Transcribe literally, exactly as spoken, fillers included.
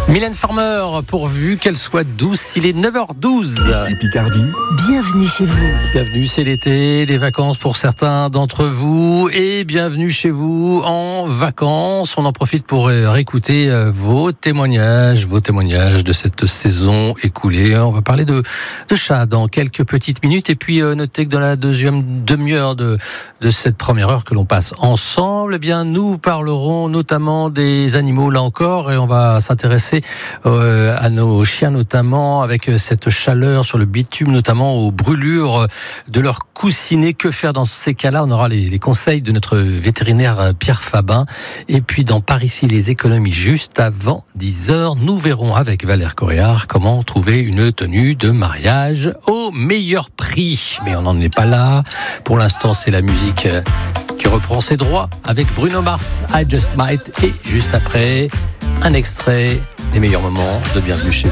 Mylène Farmer, pourvu qu'elle soit douce, il est neuf heures douze. C'est Picardie. Bienvenue chez vous. Bienvenue, c'est l'été, les vacances pour certains d'entre vous et bienvenue chez vous en vacances. On en profite pour réécouter vos témoignages, vos témoignages de cette saison écoulée. On va parler de, de chats dans quelques petites minutes et puis euh, notez que dans la deuxième demi-heure de, de cette première heure que l'on passe ensemble, eh bien nous parlerons notamment des animaux là encore et on va s'intéresser euh, à nos chiens notamment avec cette chaleur sur le bitume, notamment aux brûlures de leur coussinet. Que faire dans ces cas-là? On aura les, les conseils de notre vétérinaire Pierre Fabin. Et puis dans Par ici les économies, juste avant dix heures, nous verrons avec Valère Coréard comment trouver une tenue de mariage au meilleur prix. Mais on n'en est pas là. Pour l'instant, c'est la musique qui reprend ses droits avec Bruno Mars, I Just Might. Et juste après, un extrait des meilleurs moments de Bienvenue chez vous.